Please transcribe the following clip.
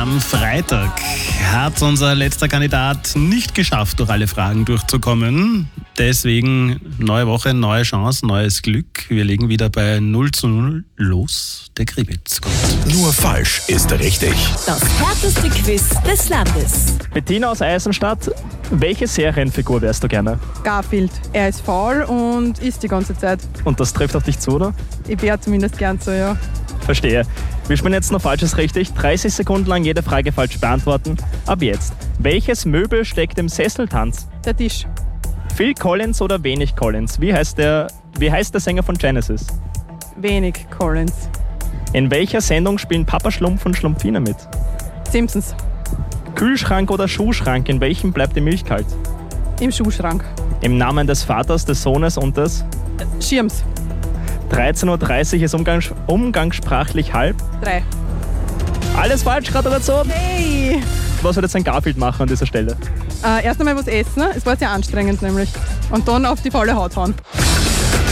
Am Freitag hat unser letzter Kandidat nicht geschafft, durch alle Fragen durchzukommen. Deswegen neue Woche, neue Chance, neues Glück. Wir legen wieder bei 0:0 los. Der Kriwitz kommt. Nur falsch ist richtig. Das härteste Quiz des Landes. Bettina aus Eisenstadt, welche Serienfigur wärst du gerne? Garfield. Er ist faul und isst die ganze Zeit. Und das trifft auf dich zu, oder? Ich wäre zumindest gern so, ja. Verstehe. Wir spielen jetzt noch Falsches richtig. 30 Sekunden lang jede Frage falsch beantworten. Ab jetzt. Welches Möbel steckt im Sesseltanz? Der Tisch. Phil Collins oder wenig Collins? Wie heißt der Sänger von Genesis? Wenig Collins. In welcher Sendung spielen Papa Schlumpf und Schlumpfine mit? Simpsons. Kühlschrank oder Schuhschrank? In welchem bleibt die Milch kalt? Im Schuhschrank. Im Namen des Vaters, des Sohnes und des? Schirms. 13:30 Uhr ist umgangssprachlich halb. 3. Alles falsch, Gratulation! Hey! Was wird jetzt ein Garfield machen an dieser Stelle? Erst einmal was essen. Es war sehr anstrengend nämlich. Und dann auf die faule Haut hauen.